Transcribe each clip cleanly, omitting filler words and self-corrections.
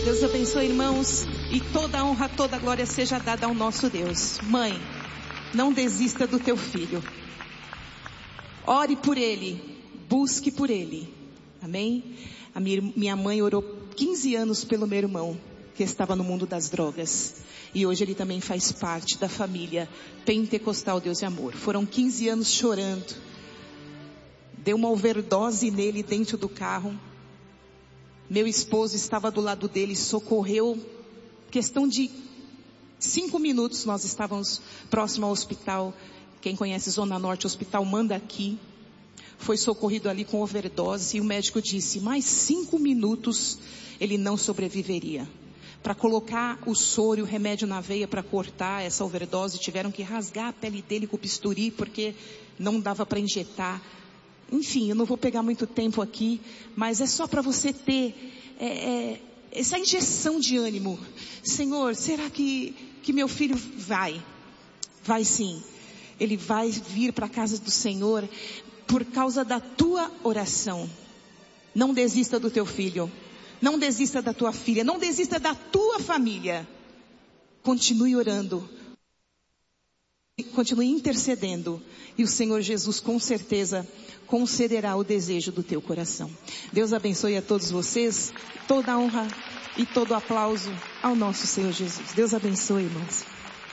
Deus abençoe, irmãos, e toda a honra, toda a glória seja dada ao nosso Deus. Mãe, não desista do teu filho. Ore por ele, busque por ele. Amém? A minha mãe orou 15 anos pelo meu irmão, que estava no mundo das drogas. E hoje ele também faz parte da família Pentecostal Deus e Amor. Foram 15 anos chorando. Deu uma overdose nele dentro do carro. Meu esposo estava do lado dele, socorreu. Questão de 5 minutos, nós estávamos próximo ao hospital. Quem conhece Zona Norte, o hospital manda aqui. Foi socorrido ali com overdose. E o médico disse, mais 5 minutos ele não sobreviveria. Para colocar o soro e o remédio na veia para cortar essa overdose, tiveram que rasgar a pele dele com o bisturi, porque não dava para injetar. Enfim, eu não vou pegar muito tempo aqui, mas é só para você ter essa injeção de ânimo. Senhor, será que meu filho vai? Vai sim. Ele vai vir para a casa do Senhor por causa da tua oração. Não desista do teu filho. Não desista da tua filha. Não desista da tua família. Continue orando. Continue intercedendo. E o Senhor Jesus com certeza concederá o desejo do teu coração. Deus abençoe a todos vocês. Toda a honra e todo o aplauso ao nosso Senhor Jesus. Deus abençoe, irmãos.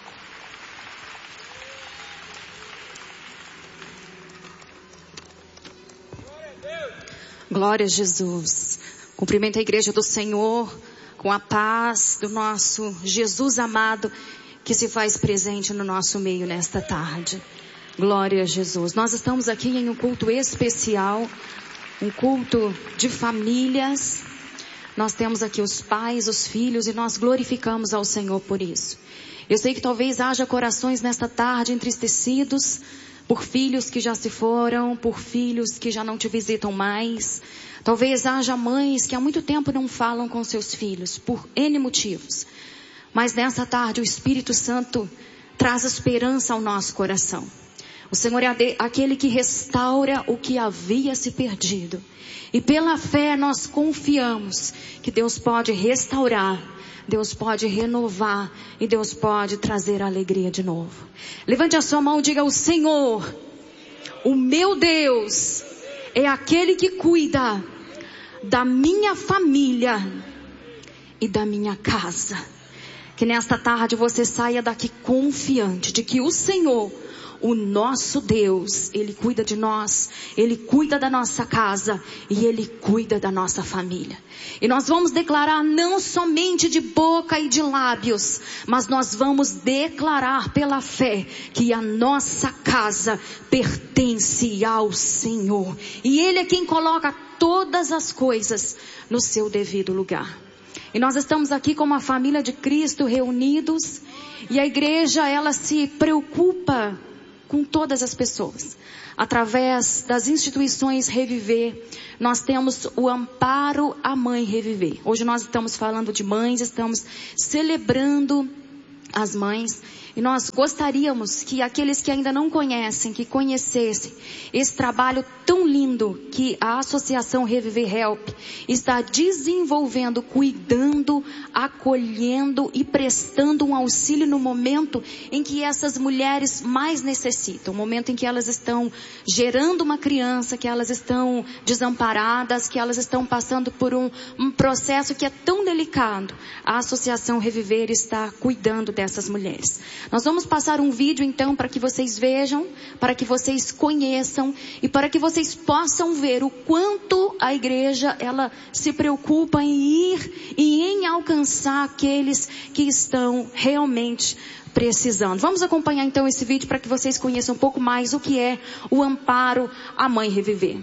Glória a Jesus. Cumprimento a igreja do Senhor com a paz do nosso Jesus amado que se faz presente no nosso meio nesta tarde. Glória a Jesus. Nós estamos aqui em um culto especial, um culto de famílias. Nós temos aqui os pais, os filhos e nós glorificamos ao Senhor por isso. Eu sei que talvez haja corações nesta tarde entristecidos por filhos que já se foram, por filhos que já não te visitam mais. Talvez haja mães que há muito tempo não falam com seus filhos, por N motivos. Mas nessa tarde o Espírito Santo traz esperança ao nosso coração. O Senhor é aquele que restaura o que havia se perdido. E pela fé nós confiamos que Deus pode restaurar, Deus pode renovar e Deus pode trazer alegria de novo. Levante a sua mão e diga: o Senhor, o meu Deus, é aquele que cuida da minha família e da minha casa. Que nesta tarde você saia daqui confiante de que o Senhor, o nosso Deus, Ele cuida de nós, Ele cuida da nossa casa e Ele cuida da nossa família. E nós vamos declarar não somente de boca e de lábios, mas nós vamos declarar pela fé que a nossa casa pertence ao Senhor. E Ele é quem coloca todas as coisas no seu devido lugar. E nós estamos aqui como a família de Cristo reunidos, e a igreja ela se preocupa com todas as pessoas. Através das instituições Reviver, nós temos o amparo à mãe Reviver. Hoje nós estamos falando de mães, estamos celebrando as mães. E nós gostaríamos que aqueles que ainda não conhecem, que conhecessem esse trabalho tão lindo que a Associação Reviver Help está desenvolvendo, cuidando, acolhendo e prestando um auxílio no momento em que essas mulheres mais necessitam. O momento em que elas estão gerando uma criança, que elas estão desamparadas, que elas estão passando por um processo que é tão delicado. A Associação Reviver está cuidando dessas mulheres. Nós vamos passar um vídeo então para que vocês vejam, para que vocês conheçam e para que vocês possam ver o quanto a igreja ela se preocupa em ir e em alcançar aqueles que estão realmente precisando. Vamos acompanhar então esse vídeo para que vocês conheçam um pouco mais o que é o amparo à mãe Reviver.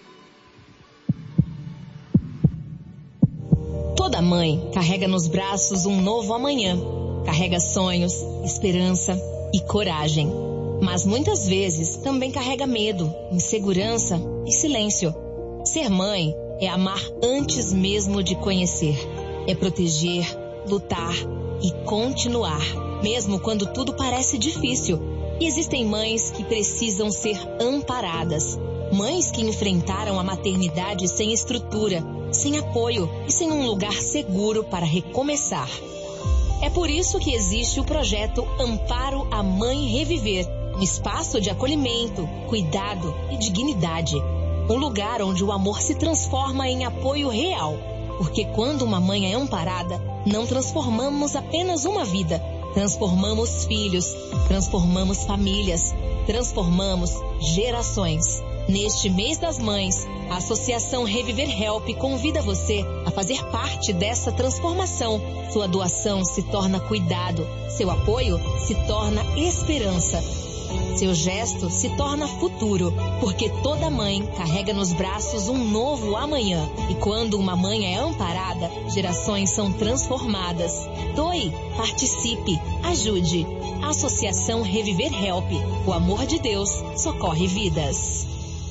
Toda mãe carrega nos braços um novo amanhã. Carrega sonhos, esperança e coragem. Mas muitas vezes também carrega medo, insegurança e silêncio. Ser mãe é amar antes mesmo de conhecer. É proteger, lutar e continuar, mesmo quando tudo parece difícil. E existem mães que precisam ser amparadas. Mães que enfrentaram a maternidade sem estrutura, sem apoio e sem um lugar seguro para recomeçar. É por isso que existe o projeto Amparo à Mãe Reviver, um espaço de acolhimento, cuidado e dignidade. Um lugar onde o amor se transforma em apoio real. Porque quando uma mãe é amparada, não transformamos apenas uma vida, transformamos filhos, transformamos famílias, transformamos gerações. Neste mês das mães, a Associação Reviver Help convida você a fazer parte dessa transformação. Sua doação se torna cuidado, seu apoio se torna esperança. Seu gesto se torna futuro, porque toda mãe carrega nos braços um novo amanhã. E quando uma mãe é amparada, gerações são transformadas. Doe, participe, ajude. Associação Reviver Help. O amor de Deus socorre vidas.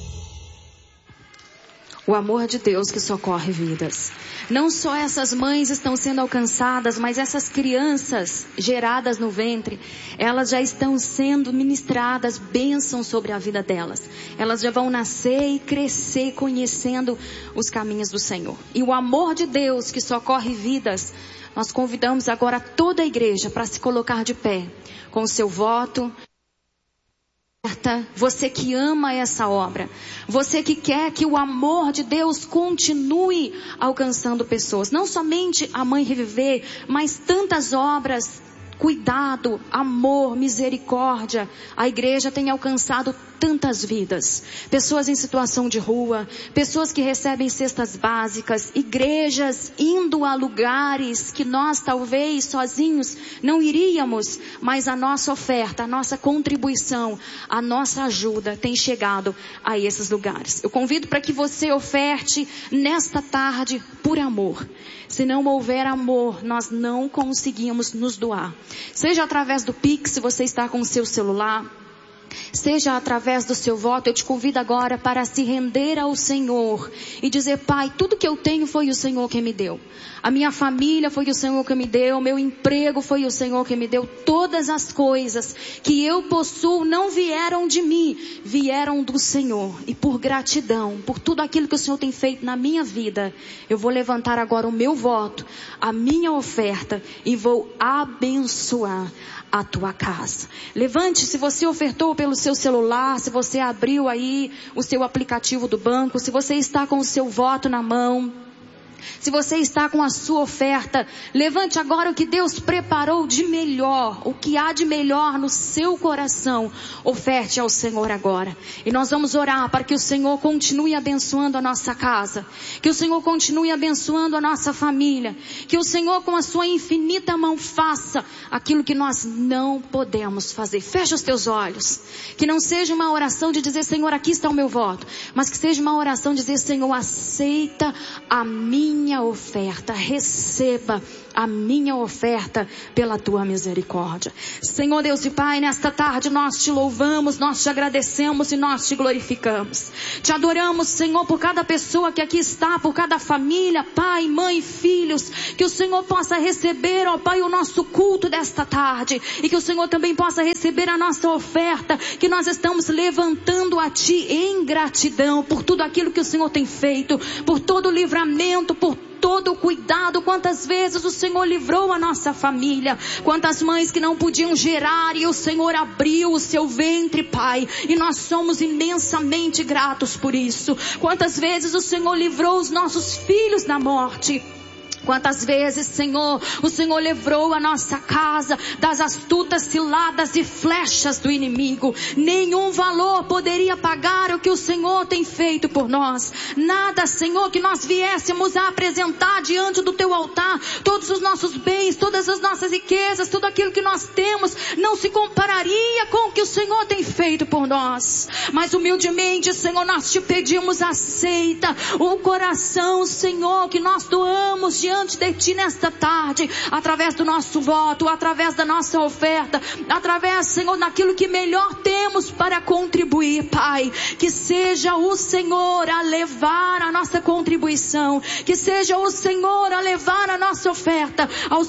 O amor de Deus que socorre vidas. Não só essas mães estão sendo alcançadas, mas essas crianças geradas no ventre, elas já estão sendo ministradas bênçãos sobre a vida delas. Elas já vão nascer e crescer conhecendo os caminhos do Senhor. E o amor de Deus que socorre vidas, nós convidamos agora toda a igreja para se colocar de pé com o seu voto. Você que ama essa obra, você que quer que o amor de Deus continue alcançando pessoas, não somente a Mãe Reviver, mas tantas obras, cuidado, amor, misericórdia. A igreja tem alcançado tantas vidas, pessoas em situação de rua, pessoas que recebem cestas básicas, igrejas indo a lugares que nós talvez sozinhos não iríamos, mas a nossa oferta, a nossa contribuição, a nossa ajuda tem chegado a esses lugares. Eu convido para que você oferte nesta tarde por amor. Se não houver amor, nós não conseguimos nos doar. Seja através do Pix, se você está com o seu celular, seja através do seu voto. Eu te convido agora para se render ao Senhor e dizer: Pai, tudo que eu tenho foi o Senhor que me deu. A minha família foi o Senhor que me deu, meu emprego foi o Senhor que me deu. Todas as coisas que eu possuo não vieram de mim, vieram do Senhor. E por gratidão, por tudo aquilo que o Senhor tem feito na minha vida, eu vou levantar agora o meu voto, a minha oferta, e vou abençoar a tua casa. Levante, se você ofertou pelo seu celular, se você abriu aí o seu aplicativo do banco, se você está com o seu voto na mão, se você está com a sua oferta, levante agora o que Deus preparou de melhor, o que há de melhor no seu coração, oferte ao Senhor agora. E nós vamos orar para que o Senhor continue abençoando a nossa casa, que o Senhor continue abençoando a nossa família, que o Senhor com a sua infinita mão faça aquilo que nós não podemos fazer. Fecha os teus olhos, que não seja uma oração de dizer: Senhor, aqui está o meu voto, mas que seja uma oração de dizer: Senhor, aceita a minha oferta, receba a minha oferta pela tua misericórdia. Senhor Deus e Pai, nesta tarde nós te louvamos, nós te agradecemos e nós te glorificamos. Te adoramos, Senhor, por cada pessoa que aqui está, por cada família, pai, mãe, filhos, que o Senhor possa receber, ó Pai, o nosso culto desta tarde, e que o Senhor também possa receber a nossa oferta, que nós estamos levantando a Ti em gratidão por tudo aquilo que o Senhor tem feito, por todo o livramento, por todo o cuidado. Quantas vezes o Senhor livrou a nossa família, quantas mães que não podiam gerar e o Senhor abriu o seu ventre, Pai, e nós somos imensamente gratos por isso. Quantas vezes o Senhor livrou os nossos filhos da morte. Quantas vezes, Senhor, o Senhor livrou a nossa casa das astutas ciladas e flechas do inimigo. Nenhum valor poderia pagar o que o Senhor tem feito por nós. Nada, Senhor, que nós viéssemos a apresentar diante do Teu altar. Todos os nossos bens, todas as nossas riquezas, tudo aquilo que nós temos, não se compararia com o que o Senhor tem feito por nós. Mas humildemente, Senhor, nós te pedimos: aceita o coração, Senhor, que nós doamos diante de Ti nesta tarde, através do nosso voto, através da nossa oferta, através, Senhor, daquilo que melhor temos para contribuir, Pai. Que seja o Senhor a levar a nossa contribuição, que seja o Senhor a levar a nossa oferta aos lugares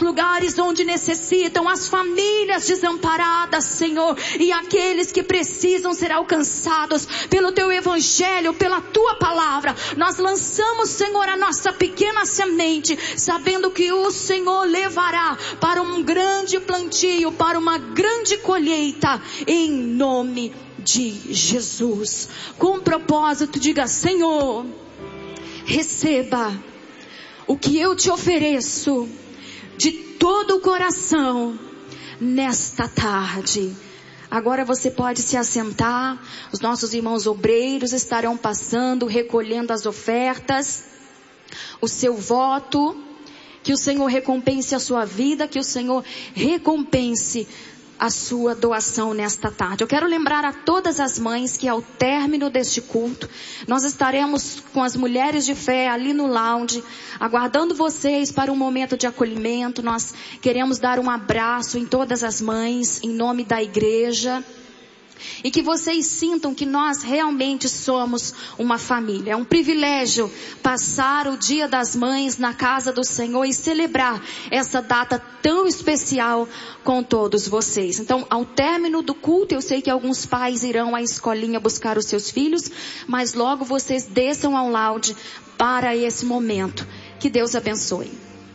lugares onde necessitam, as famílias desamparadas, Senhor, e aqueles que precisam ser alcançados pelo Teu Evangelho, pela Tua Palavra. Nós lançamos, Senhor, a nossa pequena semente, sabendo que o Senhor levará para um grande plantio, para uma grande colheita, em nome de Jesus. Com propósito, diga: Senhor, receba o que eu te ofereço de todo o coração nesta tarde. Agora você pode se assentar. Os nossos irmãos obreiros estarão passando, recolhendo as ofertas, o seu voto. Que o Senhor recompense a sua vida, que o Senhor recompense a sua doação nesta tarde. Eu quero lembrar a todas as mães que ao término deste culto, nós estaremos com as mulheres de fé ali no lounge, aguardando vocês para um momento de acolhimento. Nós queremos dar um abraço em todas as mães, em nome da igreja. E que vocês sintam que nós realmente somos uma família. É um privilégio passar o Dia das Mães na casa do Senhor e celebrar essa data tão especial com todos vocês. Então, ao término do culto, eu sei que alguns pais irão à escolinha buscar os seus filhos, mas logo vocês desçam ao lounge para esse momento. Que Deus abençoe.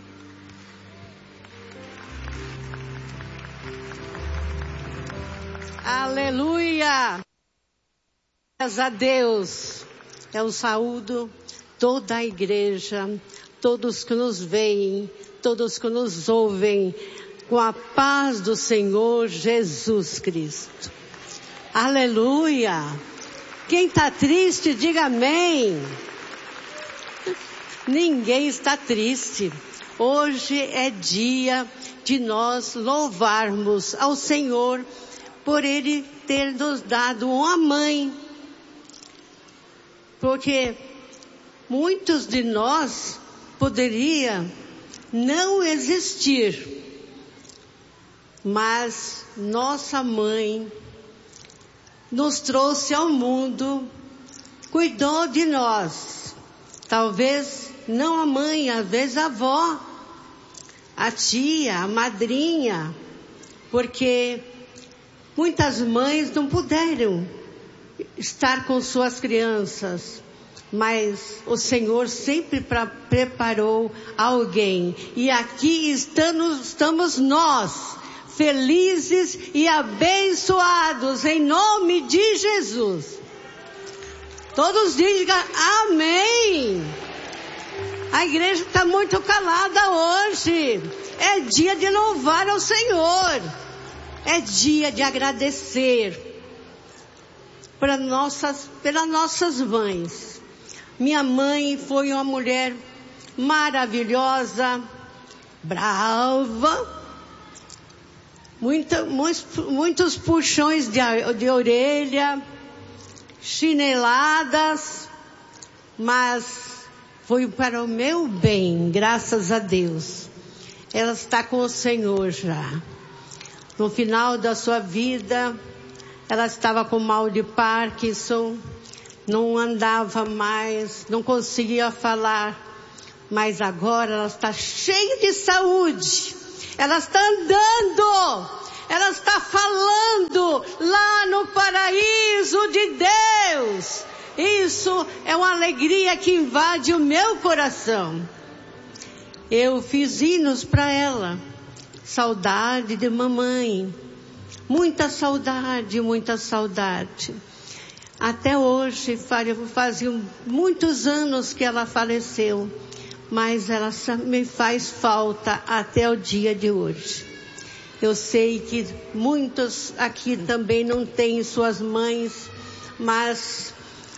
Aleluia! Graças a Deus. Eu saúdo toda a igreja, todos que nos veem, todos que nos ouvem, com a paz do Senhor Jesus Cristo. Aleluia! Quem está triste, diga amém. Ninguém está triste. Hoje é dia de nós louvarmos ao Senhor por Ele ter nos dado uma mãe. Porque muitos de nós poderiam não existir, mas nossa mãe nos trouxe ao mundo, cuidou de nós. Talvez não a mãe, às vezes a avó, a tia, a madrinha, porque muitas mães não puderam estar com suas crianças, mas o Senhor sempre preparou alguém. E aqui estamos nós, felizes e abençoados, em nome de Jesus. Todos digam amém. A igreja está muito calada hoje. É dia de louvar ao Senhor. É dia de agradecer pelas nossas mães. Minha mãe foi uma mulher maravilhosa, brava, muitos puxões de orelha, chineladas, mas foi para o meu bem, graças a Deus. Ela está com o Senhor já. No final da sua vida, ela estava com mal de Parkinson, não andava mais, não conseguia falar, mas agora ela está cheia de saúde, ela está andando, ela está falando lá no paraíso de Deus. Isso é uma alegria que invade o meu coração. Eu fiz hinos para ela. Saudade de mamãe, muita saudade, muita saudade. Até hoje, faziam muitos anos que ela faleceu, mas ela me faz falta até o dia de hoje. Eu sei que muitos aqui também não têm suas mães, mas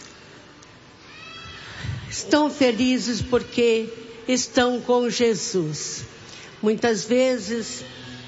estão felizes porque estão com Jesus. Muitas vezes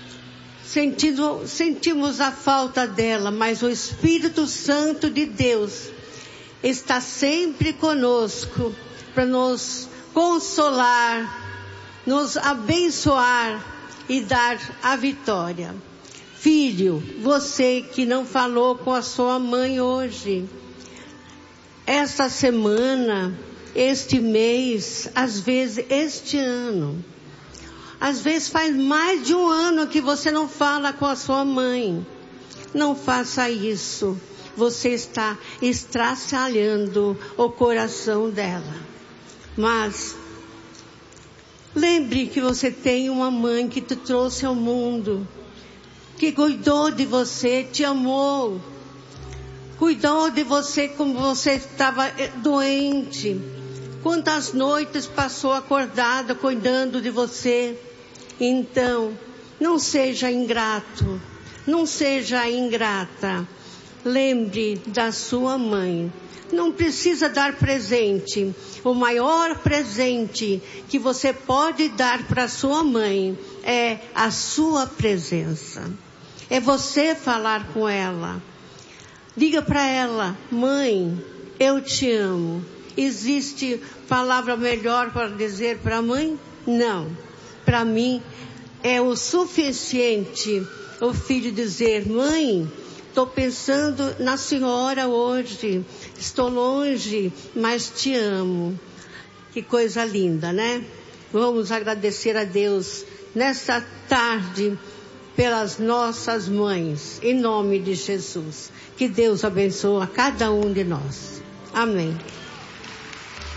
sentimos a falta dela, mas o Espírito Santo de Deus está sempre conosco para nos consolar, nos abençoar e dar a vitória. Filho, você que não falou com a sua mãe hoje, esta semana, este mês, às vezes este ano, Às vezes faz mais de 1 ano que você não fala com a sua mãe. Não faça isso. Você está estraçalhando o coração dela. Mas lembre que você tem uma mãe que te trouxe ao mundo, que cuidou de você, te amou, cuidou de você como você estava doente. Quantas noites passou acordada cuidando de você. Então, não seja ingrato, não seja ingrata. Lembre da sua mãe. Não precisa dar presente. O maior presente que você pode dar para sua mãe é a sua presença. É você falar com ela. Diga para ela: mãe, eu te amo. Existe palavra melhor para dizer para a mãe? Não. Para mim é o suficiente o filho dizer: mãe, estou pensando na senhora hoje. Estou longe, mas te amo. Que coisa linda, né? Vamos agradecer a Deus nessa tarde pelas nossas mães, em nome de Jesus. Que Deus abençoe a cada um de nós. Amém.